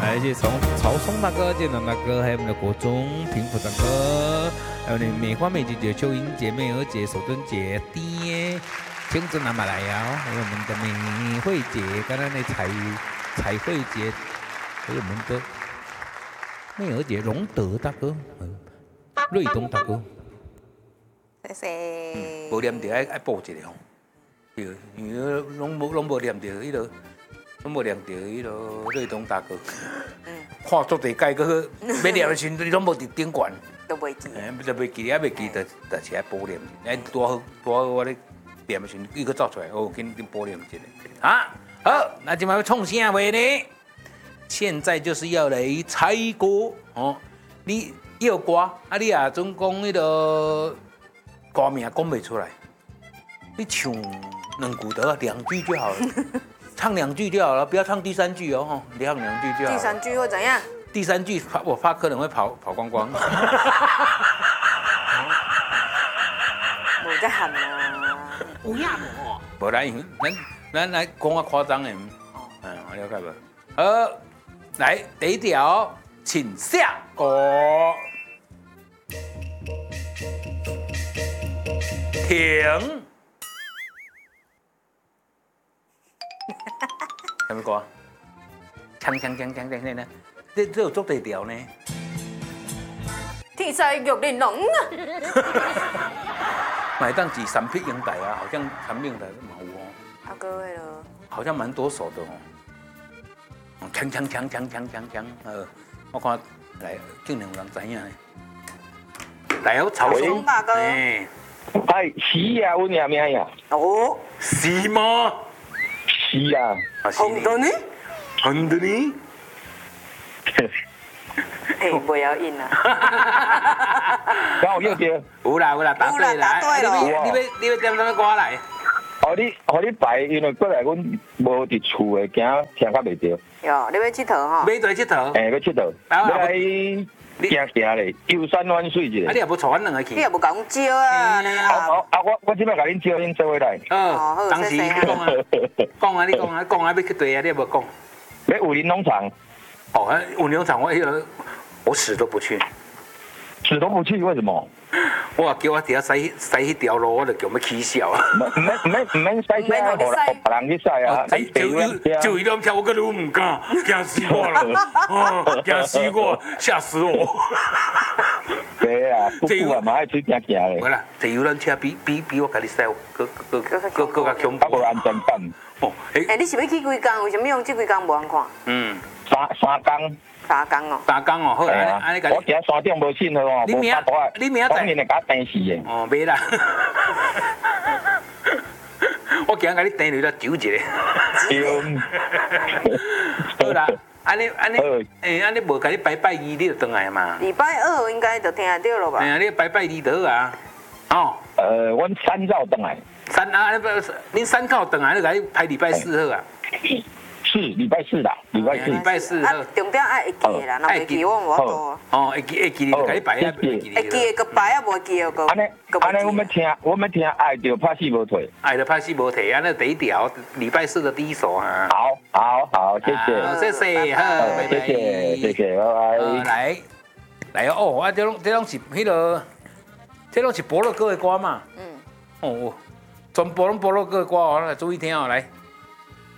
来一些曹松大哥、建龙大哥，还有我们的国中平福大哥，还有你美花美姐姐、秋英姐、妹儿姐、守贞姐、爹、清真南马来呀，还有我们的美惠姐，刚刚那彩惠姐，还有我们的妹儿姐、荣德大哥、瑞东大哥。 谢谢。 无念着爱补一个吼，对，因为拢无念着迄落，拢无念着迄落瑞东大哥。看足地届个要念的时阵，你拢无伫顶悬， 都袂记。 就袂记，袂记，就是爱补念。哎，多好，我咧念的时阵，伊个走出来，哦，紧补念一下。啊，好，那今晚要创啥话呢？现在就是要来猜歌哦，你要歌，啊，你也总讲迄个。歌名讲不出来，你唱两句得2句就好了，唱2句就好了，不要唱第3句哦，吼，你唱2句就好了。 第3句会怎样？ 第3句我怕客人会跑光光。 无在喊啊， 有影无？ 无咱来讲较夸张的，我了解无？好，来第一条，请下歌。停！什么歌？锵！这有做对调呢。 天才玉玲珑啊！ 买当几3匹英台啊，好像3匹英台都蛮有哦。 阿哥的咯。 好像蛮多首的哦。锵！我看来竟然有人知影呢。来有曹松大哥。 哎，是啊，阮爷名呀。 哦， 是吗？ 是啊。 红的呢？ 红的呢？ 嘿，不要应啊！ 刚有用着。 有啦，答对啦。你要点什么歌来？ 哦，你排，因为过来阮无伫厝的，惊听较袂着。 哟，你要佚佗吼？ 要佗佚佗？ 要佚佗。来。行咧，游山玩水一个。 啊，你也无带阮两个去。 你也无讲招啊？ 我即摆甲恁招恁做伙来。 好， 当时你讲啊，你讲啊，要去对啊，你也无讲。 要武林农场。 哦，武林农场我死都不去。 死都不去，为什么？ 我叫我底下驶迄条路，我就叫要起笑啊！ 唔免驶车，互人去驶啊！ 就一辆跳，我根本唔敢，惊死我了！惊死我，吓死我！ 对啊，这个嘛爱去行行嘞。 好啦，坐游览车比我家己驶，更较恐怖， 无安全感。 哦， 你是要去几工？为什么用这几工无人看？ 三工。 3工哦 ，3工哦，好啊，安尼我今山顶无信号哦， 你明仔当然会甲电视的。 哦，袂啦，我今甲你电你了揪一个。好啦，安尼，安尼无甲你拜2，你就回来嘛。 礼拜2应该就听得到了吧？ 哎呀，你拜2就好啊。哦。 阮3早回来。 恁3靠回来，你甲你排礼拜4好啊。 是礼拜4啦，礼拜4。 啊，重点爱会记啦，若袂记我无多。 哦，会记你就甲你排啊， 会记的个排啊，无记的个。 安尼，我们听爱就拍死无退。 爱就拍死无退啊！那第一条，礼拜4的第一首啊。 好，谢谢。 谢谢，好， 谢谢，拜拜。来哦，啊，这拢是迄个，部落歌的歌嘛。哦，全部拢部落歌的歌哦，来注意听哦，来。